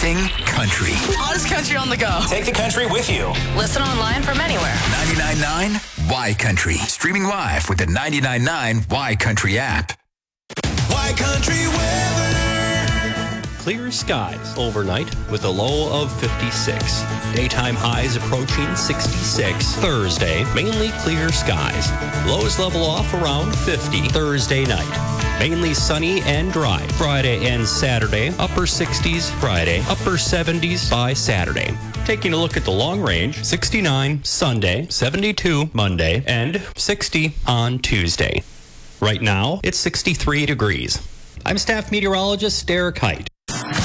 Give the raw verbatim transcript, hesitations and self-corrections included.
everything country. Hottest country on the go. Take the country with you. Listen online from anywhere. ninety-nine point nine Y Country. Streaming live with the ninety-nine point nine Y Country app. Y Country weather. Clear skies overnight with a low of fifty-six. Daytime highs approaching sixty-six. Thursday, mainly clear skies. Lows level off around fifty. Thursday night, mainly sunny and dry. Friday and Saturday, upper sixties. Friday, upper seventies by Saturday. Taking a look at the long range, sixty-nine Sunday, seventy-two Monday, and sixty on Tuesday. Right now, it's sixty-three degrees. I'm staff meteorologist Derek Height.